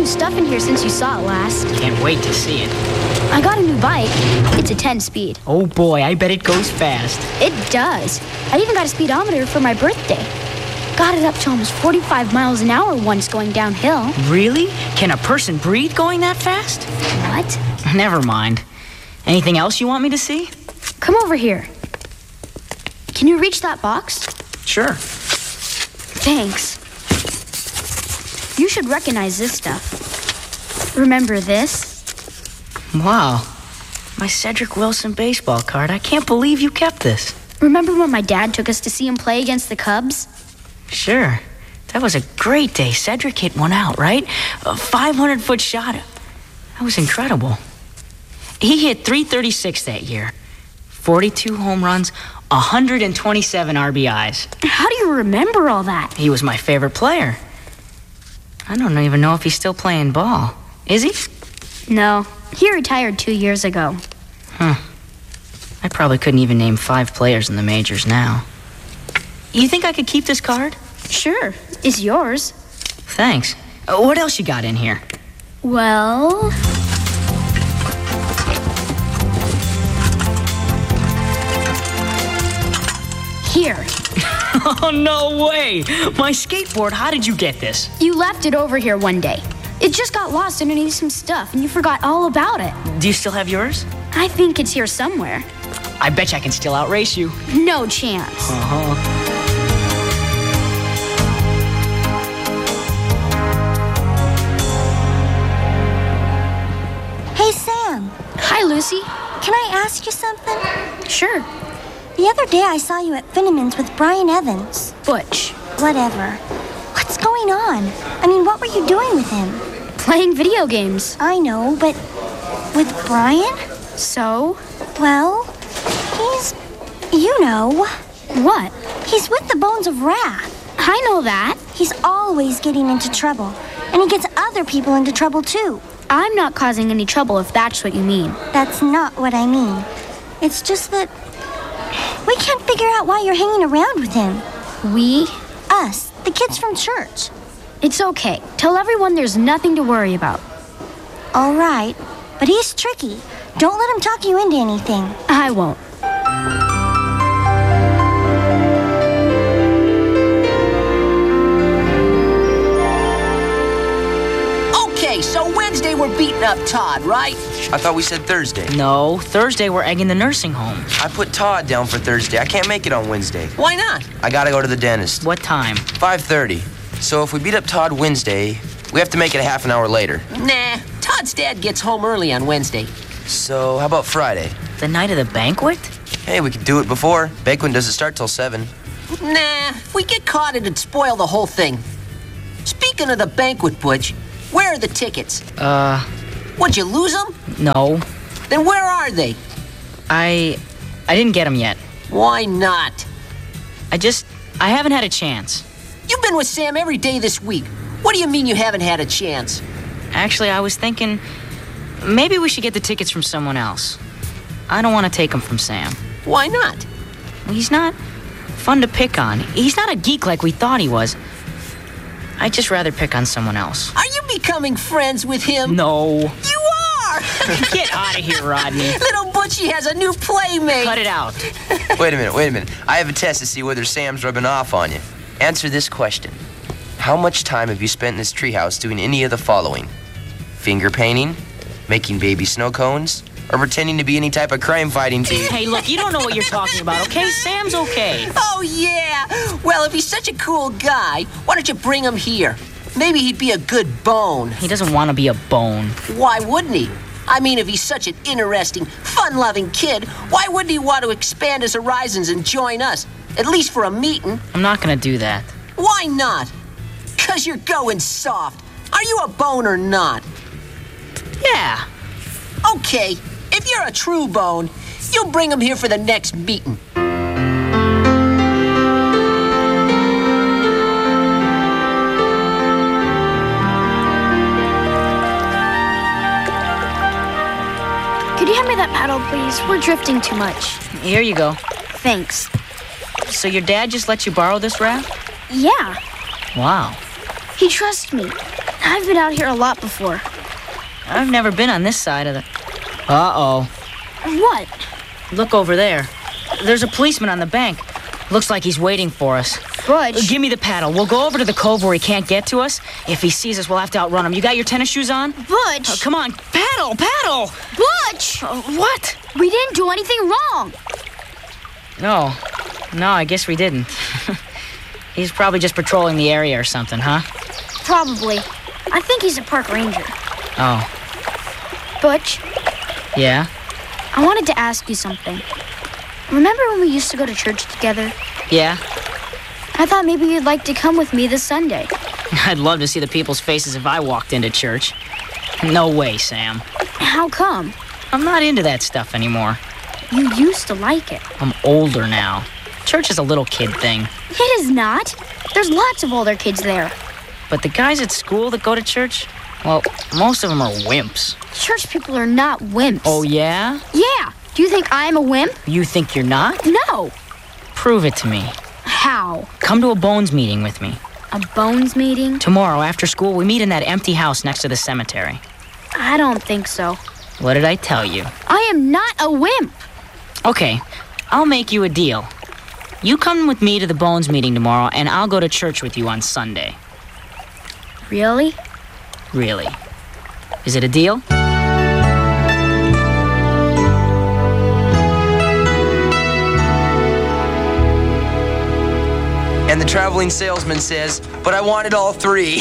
stuff in here since you saw it last. Can't wait to see it. I got a new bike. It's a 10-speed. Oh boy, I bet it goes fast. It does. I even got a speedometer for my birthday. Got it up to almost 45 miles an hour once going downhill. Really? Can a person breathe going that fast? What? Never mind. Anything else you want me to see? Come over here. Can you reach that box? Sure. Thanks. You should recognize this stuff. Remember this? Wow. My Cedric Wilson baseball card. I can't believe you kept this. Remember when my dad took us to see him play against the Cubs? Sure. That was a great day. Cedric hit one out, right? A 500-foot shot. That was incredible. He hit .336 that year. 42 home runs, 127 RBIs. How do you remember all that? He was my favorite player. I don't even know if he's still playing ball. Is he? No. He retired 2 years ago. Huh. I probably couldn't even name 5 players in the majors now. You think I could keep this card? Sure. It's yours. Thanks. What else you got in here? Well... Here. Oh, no way! My skateboard, how did you get this? You left it over here one day. It just got lost underneath some stuff, and you forgot all about it. Do you still have yours? I think it's here somewhere. I bet you I can still outrace you. No chance. Uh-huh. Hey, Sam. Hi, Lucy. Can I ask you something? Sure. The other day I saw you at Finneman's with Brian Evans. Butch. Whatever. What's going on? I mean, what were you doing with him? Playing video games. I know, but with Brian? So? Well, he's... you know. What? He's with the Bones of Wrath. I know that. He's always getting into trouble, and he gets other people into trouble, too. I'm not causing any trouble if that's what you mean. That's not what I mean. It's just that we can't figure out why you're hanging around with him. We? Us, the kids from church. It's okay. Tell everyone there's nothing to worry about. All right, but he's tricky. Don't let him talk you into anything. I won't. Okay, so Wednesday we're beating up Todd, right? I thought we said Thursday. No, Thursday we're egging the nursing home. I put Todd down for Thursday. I can't make it on Wednesday. Why not? I gotta go to the dentist. What time? 5:30. So if we beat up Todd Wednesday, we have to make it a half an hour later. Nah, Todd's dad gets home early on Wednesday. So how about Friday? The night of the banquet? Hey, we could do it before. Banquet doesn't start till 7. Nah, if we get caught, it'd spoil the whole thing. Speaking of the banquet, Butch, where are the tickets? What'd you lose them? No. Then where are they? I didn't get them yet. Why not? I haven't had a chance. You've been with Sam every day this week. What do you mean you haven't had a chance? Actually, I was thinking maybe we should get the tickets from someone else. I don't want to take them from Sam. Why not? He's not fun to pick on. He's not a geek like we thought he was. I'd just rather pick on someone else. Are you becoming friends with him? No. You are! Get out of here, Rodney. Little Butchie has a new playmate. Cut it out. Wait a minute. I have a test to see whether Sam's rubbing off on you. Answer this question. How much time have you spent in this treehouse doing any of the following? Finger painting? Making baby snow cones? Or pretending to be any type of crime-fighting team? Hey, look, you don't know what you're talking about, okay? Sam's okay. Oh, yeah. Well, if he's such a cool guy, why don't you bring him here? Maybe he'd be a good bone. He doesn't want to be a bone. Why wouldn't he? I mean, if he's such an interesting, fun-loving kid, why wouldn't he want to expand his horizons and join us? At least for a meeting. I'm not going to do that. Why not? 'Cause you're going soft. Are you a bone or not? Yeah. Okay, if you're a true bone, you'll bring him here for the next meeting. Could you hand me that paddle, please? We're drifting too much. Here you go. Thanks. So your dad just let you borrow this raft? Yeah. Wow. He trusts me. I've been out here a lot before. I've never been on this side of the... Uh-oh. What? Look over there. There's a policeman on the bank. Looks like he's waiting for us. Butch. Give me the paddle. We'll go over to the cove where he can't get to us. If he sees us, we'll have to outrun him. You got your tennis shoes on? Butch. Come on. Paddle! Butch! What? We didn't do anything wrong. No, I guess we didn't. He's probably just patrolling the area or something, huh? Probably. I think he's a park ranger. Oh. Butch, Yeah? I wanted to ask you something. Remember when we used to go to church together? Yeah? I thought maybe you'd like to come with me this Sunday. I'd love to see the people's faces if I walked into church. No way, Sam. How come? I'm not into that stuff anymore. You used to like it. I'm older now. Church is a little kid thing. It is not. There's lots of older kids there. But the guys at school that go to church, well, most of them are wimps. Church people are not wimps. Oh, yeah? Yeah. Do you think I'm a wimp? You think you're not? No. Prove it to me. How? Come to a Bones meeting with me. A Bones meeting? Tomorrow, after school, we meet in that empty house next to the cemetery. I don't think so. What did I tell you? I am not a wimp. Okay, I'll make you a deal. You come with me to the Bones meeting tomorrow, and I'll go to church with you on Sunday. Really? Really. Is it a deal? And the traveling salesman says, but I wanted all three.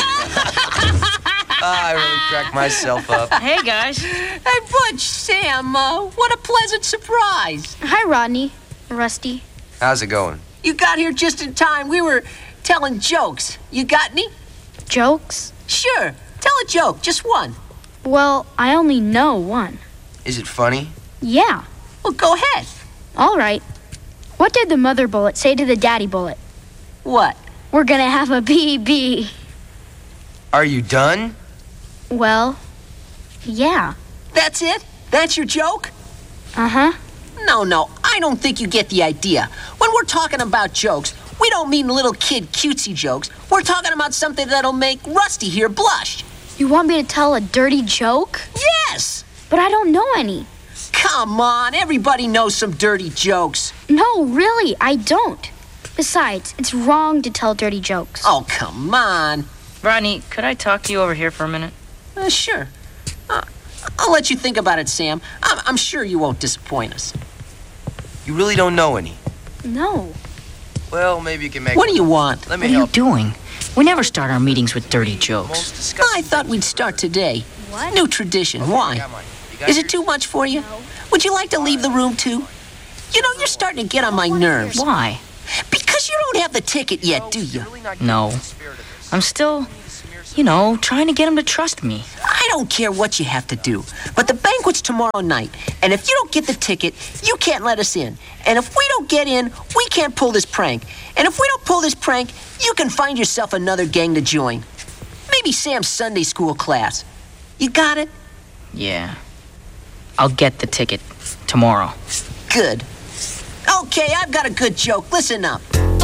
I really cracked myself up. Hey, guys. Hey, Butch, Sam, what a pleasant surprise. Hi, Rodney. Rusty. How's it going? You got here just in time. We were telling jokes. You got any? Jokes? Sure. Tell a joke, just one. Well, I only know one. Is it funny? Yeah. Well, go ahead. All right. What did the mother bullet say to the daddy bullet? What? We're gonna have a BB. Are you done? Well, yeah. That's it? That's your joke? Uh-huh. No, I don't think you get the idea. When we're talking about jokes, we don't mean little kid cutesy jokes. We're talking about something that'll make Rusty here blush. You want me to tell a dirty joke? Yes! But I don't know any. Come on, everybody knows some dirty jokes. No, really, I don't. Besides, it's wrong to tell dirty jokes. Oh, come on. Rodney, could I talk to you over here for a minute? Sure. I'll let you think about it, Sam. I'm sure you won't disappoint us. You really don't know any? No. Well, maybe you can make... What do you want? Let What me are you help. doing? We never start our meetings with dirty Most jokes. disgusting... I thought we'd start today. What? New tradition. Why? Got mine. You got Is it yours? too much for you? Would you like to leave the room, too? You know, you're starting to get on my nerves. Why? Because you don't have the ticket yet, do you? You're really not No. getting the spirit of this. I'm still, trying to get him to trust me. I don't care what you have to do, but the banquet's tomorrow night, and if you don't get the ticket, you can't let us in. And if we don't get in, we can't pull this prank. And if we don't pull this prank, you can find yourself another gang to join. Maybe Sam's Sunday school class. You got it? Yeah. I'll get the ticket tomorrow. Good. Okay, I've got a good joke. Listen up.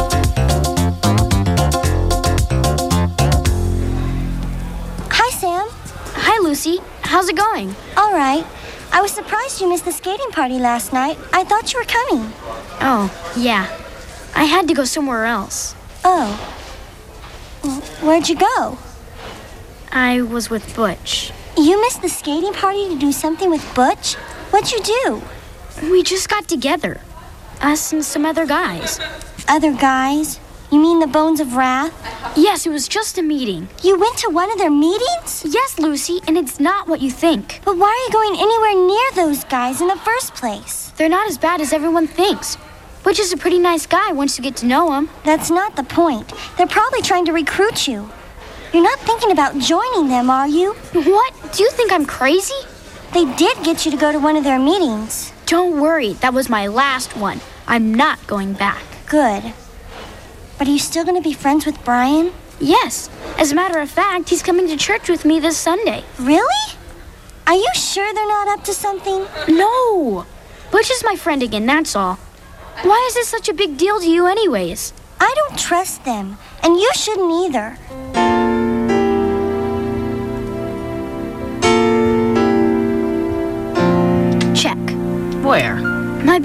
Hi, Sam. Hi, Lucy. How's it going? All right. I was surprised you missed the skating party last night. I thought you were coming. Oh, yeah. I had to go somewhere else. Oh. Well, where'd you go? I was with Butch. You missed the skating party to do something with Butch? What'd you do? We just got together. Us and some other guys. Other guys? You mean the Bones of Wrath? Yes, it was just a meeting. You went to one of their meetings? Yes, Lucy, and it's not what you think. But why are you going anywhere near those guys in the first place? They're not as bad as everyone thinks. Butch is a pretty nice guy once you get to know him. That's not the point. They're probably trying to recruit you. You're not thinking about joining them, are you? What? Do you think I'm crazy? They did get you to go to one of their meetings. Don't worry, that was my last one. I'm not going back. Good. But are you still going to be friends with Brian? Yes. As a matter of fact, he's coming to church with me this Sunday. Really? Are you sure they're not up to something? No! Butch is my friend again, that's all. Why is this such a big deal to you anyways? I don't trust them, and you shouldn't either.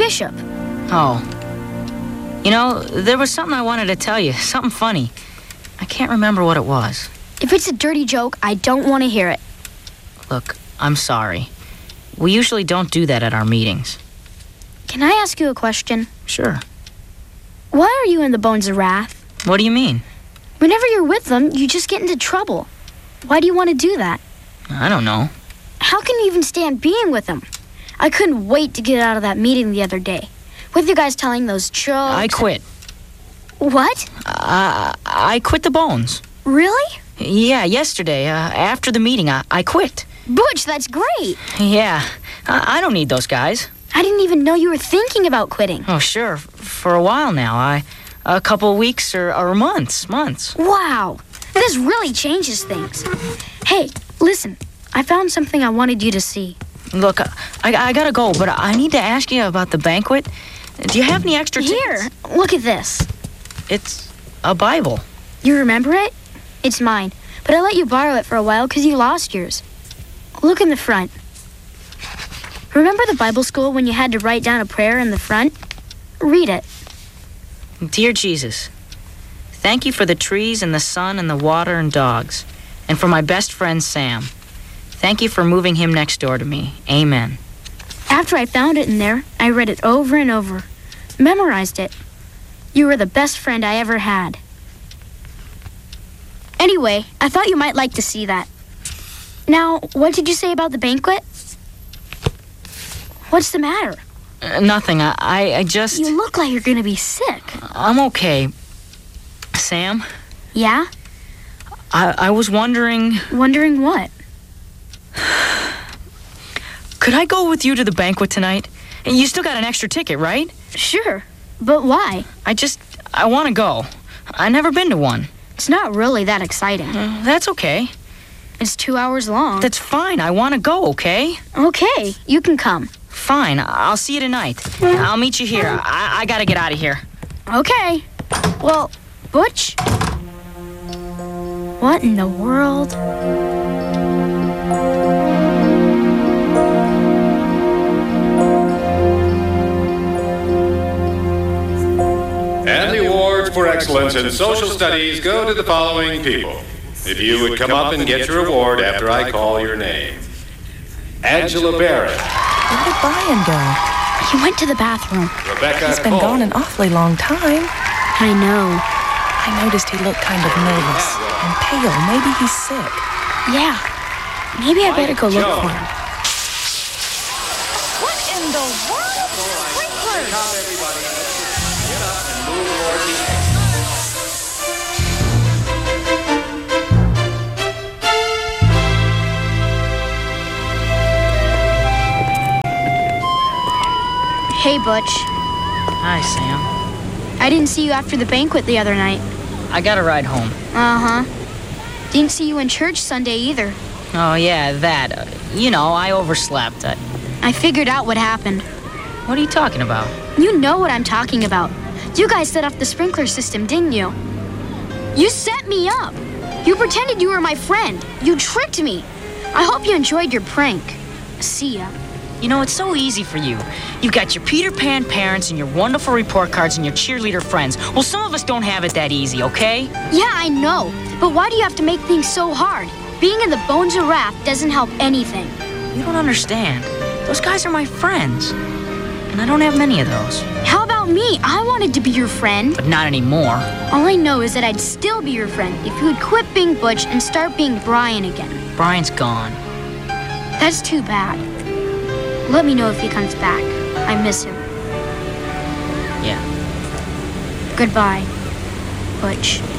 Bishop. Oh. You know, there was something I wanted to tell you. Something funny. I can't remember what it was. If it's a dirty joke, I don't want to hear it. Look, I'm sorry. We usually don't do that at our meetings. Can I ask you a question? Sure. Why are you in the Bones of Wrath? What do you mean? Whenever you're with them, you just get into trouble. Why do you want to do that? I don't know. How can you even stand being with them? I couldn't wait to get out of that meeting the other day. With you guys telling those jokes. I quit. What? I quit the Bones. Really? Yeah, yesterday, after the meeting, I quit. Butch, that's great. Yeah, I don't need those guys. I didn't even know you were thinking about quitting. Oh, sure. For a while now. A couple weeks or months. Wow. This really changes things. Hey, listen. I found something I wanted you to see. Look, I gotta go, but I need to ask you about the banquet. Do you have any extra tickets? Here, look at this. It's a Bible. You remember it? It's mine, but I let you borrow it for a while because you lost yours. Look in the front. Remember the Bible school when you had to write down a prayer in the front? Read it. Dear Jesus, thank you for the trees and the sun and the water and dogs, and for my best friend Sam. Thank you for moving him next door to me. Amen. After I found it in there, I read it over and over. Memorized it. You were the best friend I ever had. Anyway, I thought you might like to see that. Now, what did you say about the banquet? What's the matter? Nothing. I just... You look like you're gonna be sick. I'm okay. Sam? Yeah? I was wondering... Wondering what? Could I go with you to the banquet tonight? You still got an extra ticket, right? Sure. But why? I want to go. I've never been to one. It's not really that exciting. That's okay. It's 2 hours long. That's fine. I want to go, okay? Okay, you can come. Fine. I'll see you tonight. I'll meet you here. I gotta get out of here. Okay. Well, Butch? What in the world? And the awards for excellence in social studies go to the following people. If you would come up and get your award after I call your name. Angela Barrett. Where did Brian go? He went to the bathroom. Rebecca He's been Cole. gone an awfully long time. I know. I noticed he looked kind of nervous and pale. Maybe he's sick. Yeah. Maybe I better go look Jones. for him. What in the world? Sprinklers! Come, everybody. Get up and move toward the exit. Hey, Butch. Hi, Sam. I didn't see you after the banquet the other night. I got a ride home. Uh-huh. Didn't see you in church Sunday either. Oh, yeah, that. I overslept. I figured out what happened. What are you talking about? You know what I'm talking about. You guys set off the sprinkler system, didn't you? You set me up. You pretended you were my friend. You tricked me. I hope you enjoyed your prank. See ya. It's so easy for you. You've got your Peter Pan parents and your wonderful report cards and your cheerleader friends. Well, some of us don't have it that easy, okay? Yeah, I know. But why do you have to make things so hard? Being in the Bones of Wrath doesn't help anything. You don't understand. Those guys are my friends. And I don't have many of those. How about me? I wanted to be your friend. But not anymore. All I know is that I'd still be your friend if you would quit being Butch and start being Brian again. Brian's gone. That's too bad. Let me know if he comes back. I miss him. Yeah. Goodbye, Butch.